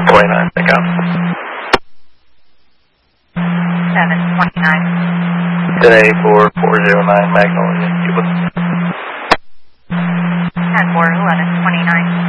29, pick up. 729. Today for 409 Magnolia, Cuba. 10-4, 1129.